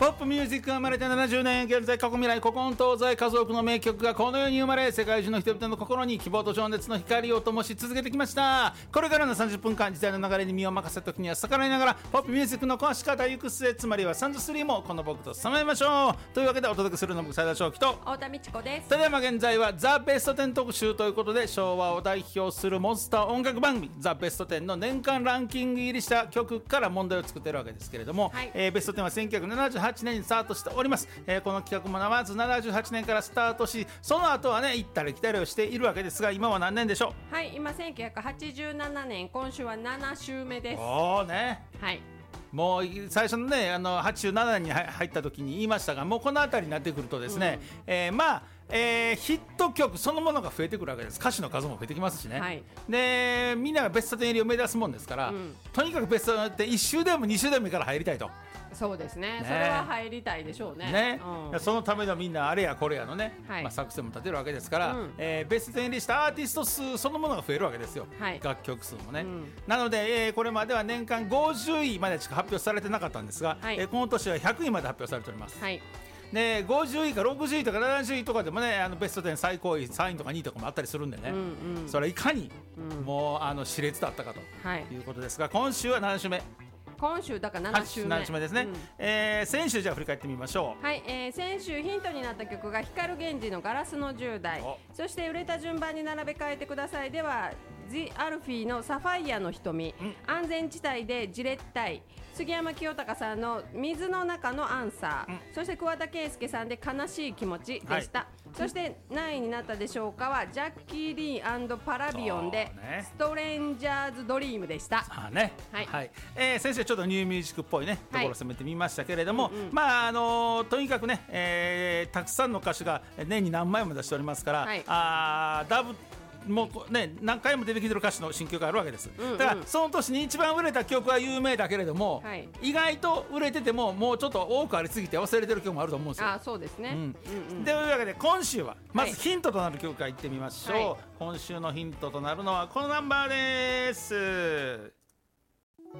ポップミュージックが生まれて70年、現在過去未来古今東西、数多くの名曲がこの世に生まれ、世界中の人々の心に希望と情熱の光を灯し続けてきました。これからの30分間、時代の流れに身を任せた時には逆らいながらポップミュージックの壊し方行く末、つまりはサンド3もこの僕とさまえましょう。というわけでお届けするのは僕斉田正樹と太田美智子です。 ただいま現在はザ・ベスト10特集ということで、昭和を代表するモンスター音楽番組ザ・ベスト10の年間ランキング入りした曲から問題を作っているわけですけれども、 はい、 ベスト10は1978年にスタートしております。この企画もまず78年からスタートし、その後はね行ったり来たりをしているわけですが、今は何年でしょう。 はい、今1987年、今週は7週目です。 おーね、 はい、 もう最初のね87年に入った時に言いましたが、もうこの辺りになってくるとですね、ヒット曲そのものが増えてくるわけです。歌手の数も増えてきますしね、はい、でみんながベスト10入りを目指すもんですから、とにかくベスト10って1週でも2週でもいいから入りたいと。 そうですね、それは入りたいでしょうね。 そのためのみんなあれやこれやのね、 はい、 作戦も立てるわけですから、ベスト10入りしたアーティスト数そのものが増えるわけですよ、はい、楽曲数もね、なので、これまでは年間50位までしか発表されてなかったんですが、はい、この年は100位まで発表されております、はい、で50位か60位とか70位とかでもね、ベスト10最高位3位とか2位とかもあったりするんでね、それはいかに、もう熾烈だったかということですが、今週は7週目、 今週だから7週目ですね、先週じゃあ振り返ってみましょう。 はい、先週ヒントになった曲が光源氏のガラスの10代、そして売れた順番に並べ替えてくださいではジ・アルフィーのサファイアの瞳、安全地帯でじれったい、杉山清隆さんの水の中のアンサー、そして桑田佳祐さんで悲しい気持ちでした、はい、そして何位になったでしょうかはジャッキー・リー&パラビオンでストレンジャーズ・ドリームでした。 ね、はいはい、先生ちょっとニューミュージックっぽいねところを攻めてみましたけれども、とにかくね、たくさんの歌手が年に何枚も出しておりますから、はい、ダブもうね、何回も出てきてる歌手の新曲があるわけです、だからその年に一番売れた曲は有名だけれども、はい、意外と売れててももうちょっと多くありすぎて忘れてる曲もあると思うんですよ。 あ、そうですね、 というわけで今週はまずヒントとなる曲からいってみましょう、はい、今週のヒントとなるのはこのナンバーです。